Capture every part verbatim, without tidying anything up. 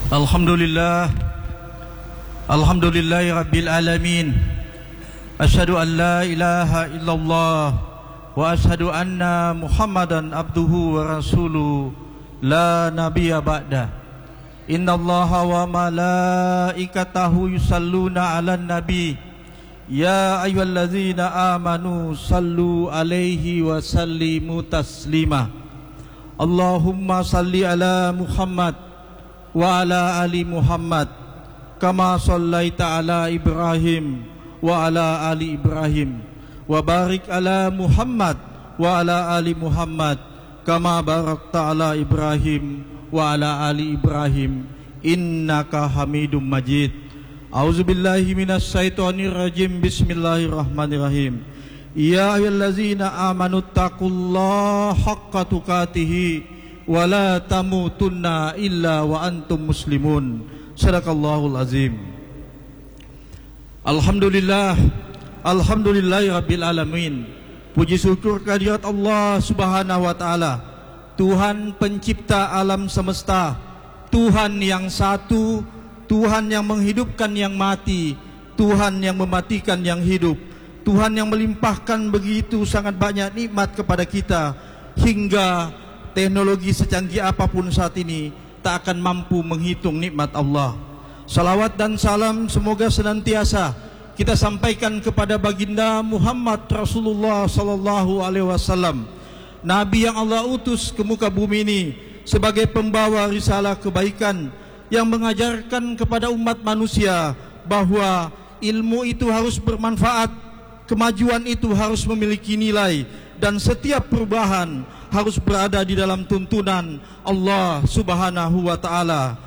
Alhamdulillah, Alhamdulillahi Rabbil Alamin. Asyhadu an la ilaha illallah wa asyhadu anna Muhammadan abduhu wa rasuluh la nabiyya ba'da. Innallaha wa malaikatahu yusalluna 'alan nabi. Ya ayyuhallazina amanu sallu alaihi wa sallimu taslima. Allahumma salli ala Muhammad wa ala ali Muhammad kama sallaita ala Ibrahim wa ala ali Ibrahim wa barik ala Muhammad wa ala ali Muhammad kama barakta ala Ibrahim wa ala ali Ibrahim innaka Hamidum Majid. A'udzubillahi minasy syaithanir rajim. Bismillahirrahmanirrahim. Ya ayyuhallazina amanu taqullaha haqqa tuqatih wa la tamutunna illa wa antum muslimun. Sadaqallahul azim. Alhamdulillah, alhamdulillahi rabbil alamin. Puji syukur kehadirat Allah Subhanahu wa taala, Tuhan pencipta alam semesta, Tuhan yang satu, Tuhan yang menghidupkan yang mati, Tuhan yang mematikan yang hidup, Tuhan yang melimpahkan begitu sangat banyak nikmat kepada kita, hingga teknologi secanggih apapun saat ini tak akan mampu menghitung nikmat Allah. Salawat dan salam semoga senantiasa kita sampaikan kepada baginda Muhammad Rasulullah sallallahu alaihi wasallam, Nabi yang Allah utus ke muka bumi ini sebagai pembawa risalah kebaikan, yang mengajarkan kepada umat manusia bahwa ilmu itu harus bermanfaat, kemajuan itu harus memiliki nilai, dan setiap perubahan harus berada di dalam tuntunan Allah Subhanahu wa taala.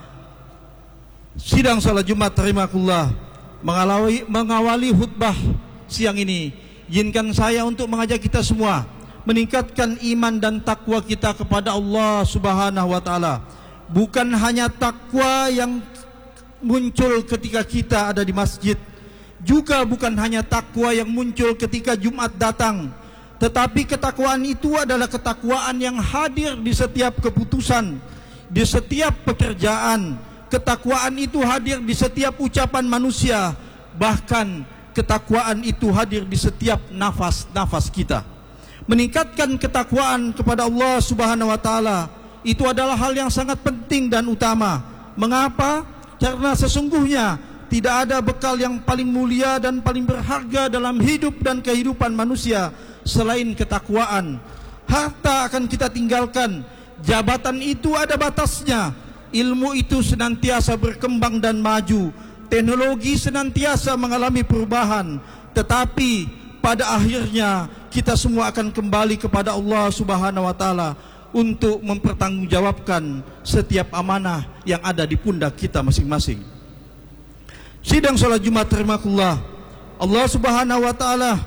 Sidang salat Jumat rahimakumullah, mengawali, mengawali khutbah siang ini, izinkan saya untuk mengajak kita semua meningkatkan iman dan takwa kita kepada Allah Subhanahu wa taala. Bukan hanya takwa yang muncul ketika kita ada di masjid, juga bukan hanya takwa yang muncul ketika Jumat datang, tetapi ketakwaan itu adalah ketakwaan yang hadir di setiap keputusan, di setiap pekerjaan. Ketakwaan itu hadir di setiap ucapan manusia, bahkan ketakwaan itu hadir di setiap nafas-nafas kita. Meningkatkan ketakwaan kepada Allah Subhanahu wa taala itu adalah hal yang sangat penting dan utama. Mengapa? Karena sesungguhnya tidak ada bekal yang paling mulia dan paling berharga dalam hidup dan kehidupan manusia selain ketakwaan. Harta akan kita tinggalkan, jabatan itu ada batasnya, ilmu itu senantiasa berkembang dan maju, teknologi senantiasa mengalami perubahan, tetapi pada akhirnya kita semua akan kembali kepada Allah Subhanahu wa taala untuk mempertanggungjawabkan setiap amanah yang ada di pundak kita masing-masing. Sidang salat Jumat rahimakumullah, Allah Subhanahu wa taala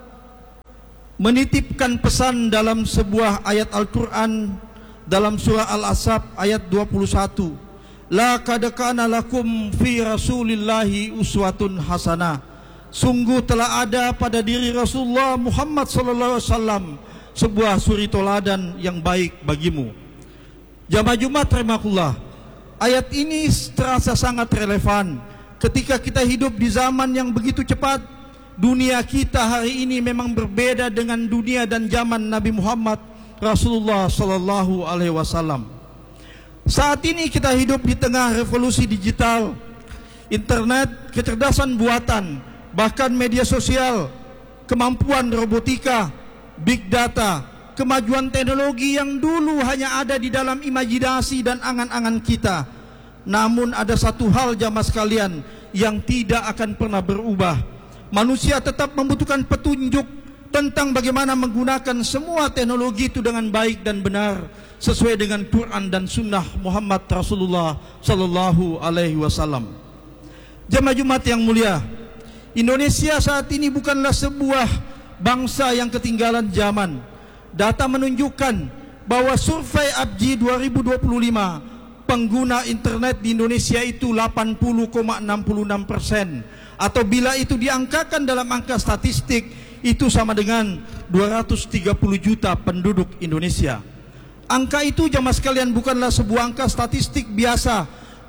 menitipkan pesan dalam sebuah ayat Al-Quran dalam surah Al-Ahzab ayat dua puluh satu. Laqad kana lakum fi rasulillahi uswatun hasanah. Sungguh telah ada pada diri Rasulullah Muhammad sallallahu alaihi wasallam sebuah suri toladan yang baik bagimu. Jamaah Jumat rahimakumullah, ayat ini terasa sangat relevan ketika kita hidup di zaman yang begitu cepat. Dunia kita hari ini memang berbeda dengan dunia dan zaman Nabi Muhammad Rasulullah sallallahu alaihi wasallam. Saat ini kita hidup di tengah revolusi digital, internet, kecerdasan buatan, bahkan media sosial, kemampuan robotika, big data, kemajuan teknologi yang dulu hanya ada di dalam imajinasi dan angan-angan kita. Namun ada satu hal jamaah sekalian yang tidak akan pernah berubah. Manusia tetap membutuhkan petunjuk tentang bagaimana menggunakan semua teknologi itu dengan baik dan benar sesuai dengan Quran dan Sunnah Muhammad Rasulullah Sallallahu Alaihi Wasallam. Jamaah Jumat yang mulia, Indonesia saat ini bukanlah sebuah bangsa yang ketinggalan zaman. Data menunjukkan bahwa survei A B G I dua ribu dua puluh lima, pengguna internet di Indonesia itu delapan puluh koma enam puluh enam persen, atau bila itu diangkakan dalam angka statistik itu sama dengan dua ratus tiga puluh juta penduduk Indonesia. Angka itu jamaah sekalian bukanlah sebuah angka statistik biasa.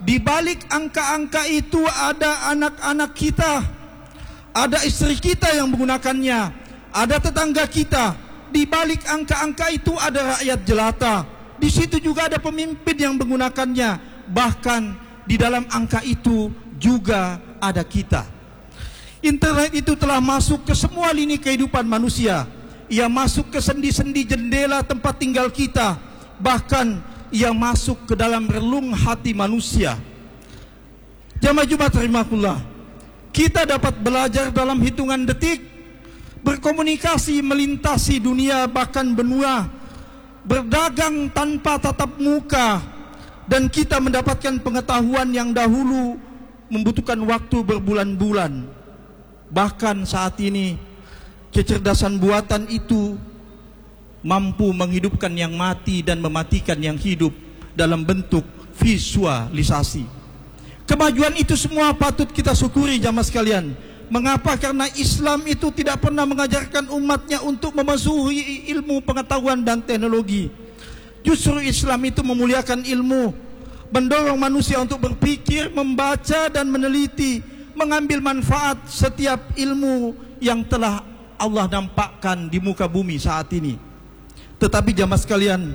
di balik angka-angka itu ada anak-anak kita, ada istri kita yang menggunakannya, ada tetangga kita. Di balik angka-angka itu ada rakyat jelata. Di situ juga ada pemimpin yang menggunakannya. Bahkan di dalam angka itu juga ada kita. Internet itu telah masuk ke semua lini kehidupan manusia. Ia masuk ke sendi-sendi jendela tempat tinggal kita. Bahkan ia masuk ke dalam relung hati manusia. Jamaah Jumat rahimakumullah, kita dapat belajar dalam hitungan detik, berkomunikasi melintasi dunia bahkan benua, berdagang tanpa tatap muka, dan kita mendapatkan pengetahuan yang dahulu membutuhkan waktu berbulan-bulan. Bahkan saat ini kecerdasan buatan itu mampu menghidupkan yang mati dan mematikan yang hidup dalam bentuk visualisasi. Kemajuan itu semua patut kita syukuri jamaah sekalian. Mengapa? Karena Islam itu tidak pernah mengajarkan umatnya untuk memusuhi ilmu pengetahuan dan teknologi. Justru Islam itu memuliakan ilmu, mendorong manusia untuk berpikir, membaca dan meneliti, mengambil manfaat setiap ilmu yang telah Allah nampakkan di muka bumi saat ini. Tetapi jamaah sekalian,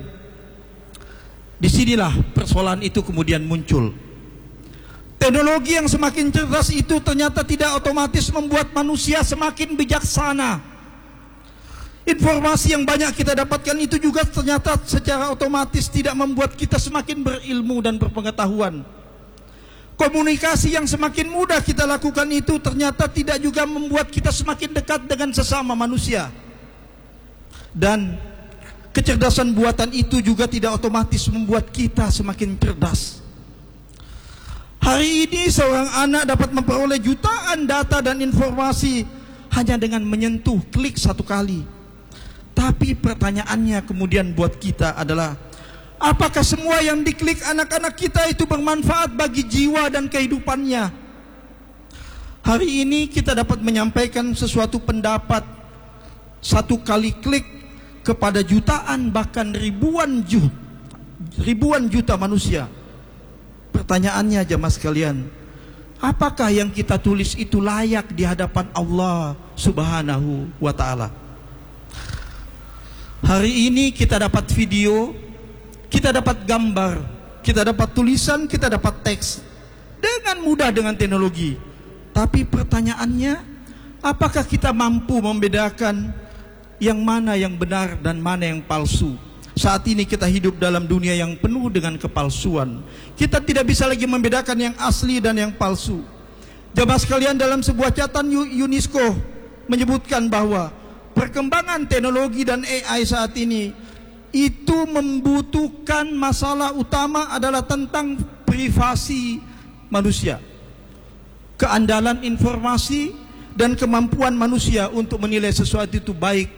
disinilah persoalan itu kemudian muncul. Teknologi yang semakin cerdas itu ternyata tidak otomatis membuat manusia semakin bijaksana. Informasi yang banyak kita dapatkan itu juga ternyata secara otomatis tidak membuat kita semakin berilmu dan berpengetahuan. Komunikasi yang semakin mudah kita lakukan itu ternyata tidak juga membuat kita semakin dekat dengan sesama manusia. Dan kecerdasan buatan itu juga tidak otomatis membuat kita semakin cerdas. Hari ini seorang anak dapat memperoleh jutaan data dan informasi hanya dengan menyentuh klik satu kali. Tapi pertanyaannya kemudian buat kita adalah, apakah semua yang diklik anak-anak kita itu bermanfaat bagi jiwa dan kehidupannya? Hari ini kita dapat menyampaikan sesuatu pendapat satu kali klik kepada jutaan bahkan ribuan juta, ribuan juta manusia. Pertanyaannya jamaah sekalian, apakah yang kita tulis itu layak di hadapan Allah Subhanahu wa ta'ala? Hari ini kita dapat video, kita dapat gambar, kita dapat tulisan, kita dapat teks dengan mudah dengan teknologi. Tapi pertanyaannya, apakah kita mampu membedakan yang mana yang benar dan mana yang palsu? Saat ini kita hidup dalam dunia yang penuh dengan kepalsuan. Kita tidak bisa lagi membedakan yang asli dan yang palsu. Jamaah sekalian, dalam sebuah catatan UNESCO menyebutkan bahwa perkembangan teknologi dan A I saat ini itu membutuhkan masalah utama adalah tentang privasi manusia, keandalan informasi dan kemampuan manusia untuk menilai sesuatu itu baik